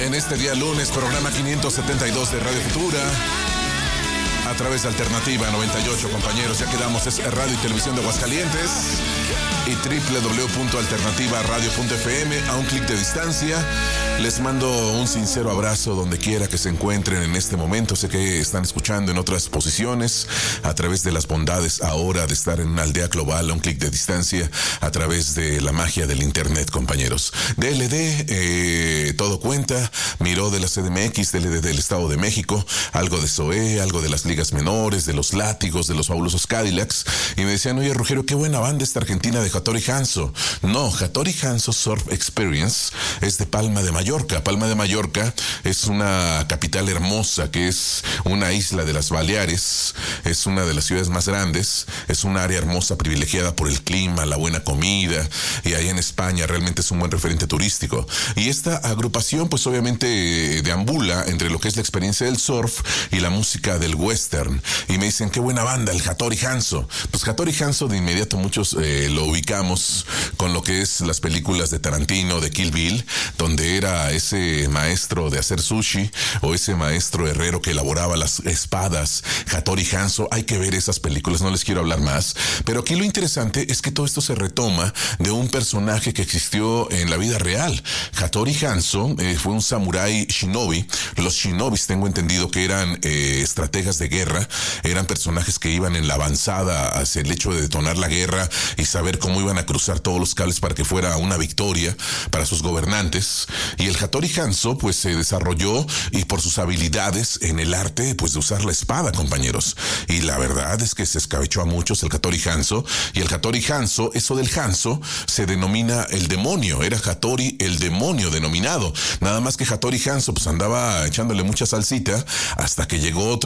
en este día lunes, programa 572 de Radio Futura. A través de Alternativa 98, compañeros, ya quedamos, es Radio y Televisión de Aguascalientes y www.alternativaradio.fm a un clic de distancia. Les mando un sincero abrazo donde quiera que se encuentren en este momento. Sé que están escuchando en otras posiciones a través de las bondades ahora de estar en una aldea global a un clic de distancia a través de la magia del internet, compañeros. DLD, todo cuenta, Miró de la CDMX, DLD del Estado de México, algo de SOE, algo de las ligas menores, de los Látigos, de los fabulosos Cadillacs, y me decían, oye Rogelio, qué buena banda esta argentina de Hattori Hanzo. No, Hattori Hanzo Surf Experience es de Palma de Mallorca. Palma de Mallorca es una capital hermosa, que es una isla de las Baleares, es una de las ciudades más grandes, es un área hermosa, privilegiada por el clima, la buena comida, y ahí en España realmente es un buen referente turístico. Y esta agrupación, pues obviamente deambula entre lo que es la experiencia del surf y la música del western. Y me dicen, qué buena banda, el Hattori Hanzo. Pues Hattori Hanzo de inmediato muchos lo ubicamos con lo que es las películas de Tarantino, de Kill Bill, donde era ese maestro de hacer sushi o ese maestro herrero que elaboraba las espadas, Hattori Hanzo. Hay que ver esas películas, no les quiero hablar más. Pero aquí lo interesante es que todo esto se retoma de un personaje que existió en la vida real. Hattori Hanzo fue un samurái shinobi. Los shinobis, tengo entendido que eran estrategas de guerra, eran personajes que iban en la avanzada hacia el hecho de detonar la guerra y saber cómo iban a cruzar todos los cables para que fuera una victoria para sus gobernantes. Y el Hattori Hanzo pues se desarrolló y por sus habilidades en el arte pues de usar la espada, compañeros. Y la verdad es que se escabechó a muchos el Hattori Hanzo, y el Hattori Hanzo, eso del Hanzo se denomina el demonio, era Hattori el demonio denominado. Nada más que Hattori Hanzo pues andaba echándole mucha salsita hasta que llegó